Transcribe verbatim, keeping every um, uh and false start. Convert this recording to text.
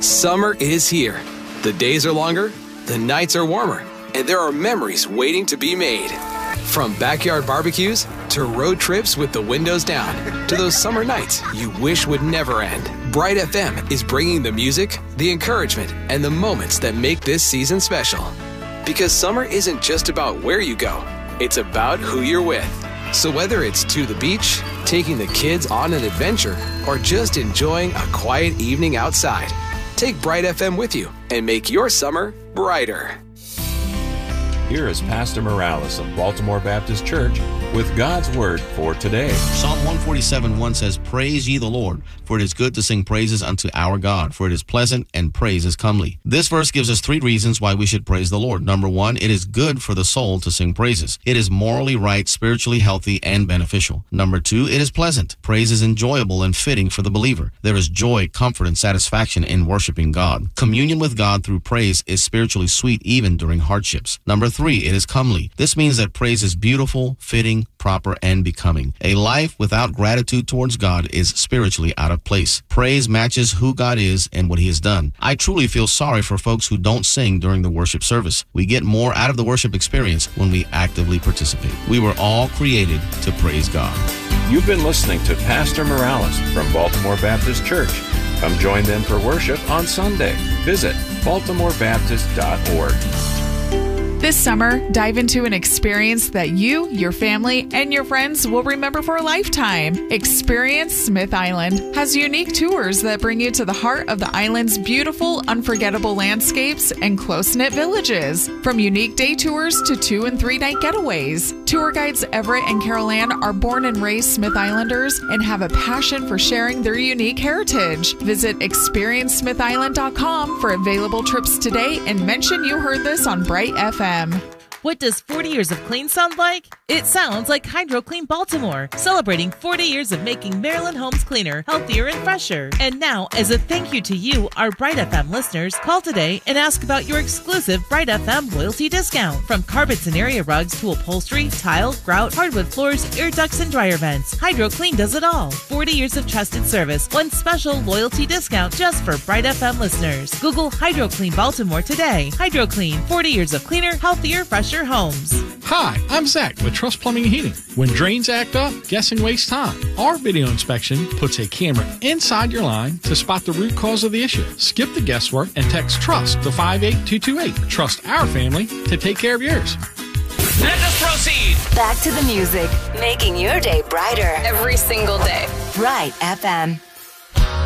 Summer is here. The days are longer, the nights are warmer, and there are memories waiting to be made. From backyard barbecues to road trips with the windows down to those summer nights you wish would never end. Bright F M is bringing the music, the encouragement, and the moments that make this season special. Because summer isn't just about where you go, it's about who you're with. So whether it's to the beach, taking the kids on an adventure, or just enjoying a quiet evening outside, take Bright F M with you and make your summer brighter. Here is Pastor Morales of Baltimore Baptist Church with God's Word for today. Psalm one forty-seven one says, "Praise ye the Lord, for it is good to sing praises unto our God, for it is pleasant and praise is comely." This verse gives us three reasons why we should praise the Lord. Number one, it is good for the soul to sing praises. It is morally right, spiritually healthy, and beneficial. Number two, it is pleasant. Praise is enjoyable and fitting for the believer. There is joy, comfort, and satisfaction in worshiping God. Communion with God through praise is spiritually sweet even during hardships. Number three, it is comely. This means that praise is beautiful, fitting, proper, and becoming. A life without gratitude towards God is spiritually out of place. Praise matches who God is and what He has done. I truly feel sorry for folks who don't sing during the worship service. We get more out of the worship experience when we actively participate. We were all created to praise God. You've been listening to Pastor Morales from Baltimore Baptist Church. Come join them for worship on Sunday. Visit baltimore baptist dot org. This summer, dive into an experience that you, your family, and your friends will remember for a lifetime. Experience Smith Island has unique tours that bring you to the heart of the island's beautiful, unforgettable landscapes and close-knit villages. From unique day tours to two- and three-night getaways, tour guides Everett and Carol Ann are born and raised Smith Islanders and have a passion for sharing their unique heritage. Visit experience smith island dot com for available trips today and mention you heard this on Bright F M. What does forty years of clean sound like? It sounds like Hydro Clean Baltimore, celebrating forty years of making Maryland homes cleaner, healthier, and fresher. And now, as a thank you to you, our Bright F M listeners, call today and ask about your exclusive Bright F M loyalty discount. From carpets and area rugs to upholstery, tile, grout, hardwood floors, air ducts, and dryer vents, Hydro Clean does it all. forty years of trusted service, one special loyalty discount just for Bright F M listeners. Google Hydro Clean Baltimore today. Hydro Clean, forty years of cleaner, healthier, fresher homes. Hi, I'm Zach with Trust Plumbing and Heating. When drains act up, guessing wastes time. Our video inspection puts a camera inside your line to spot the root cause of the issue. Skip the guesswork and text TRUST to five eight two two eight. Trust our family to take care of yours. Let us proceed. Back to the music, making your day brighter every single day. Bright F M.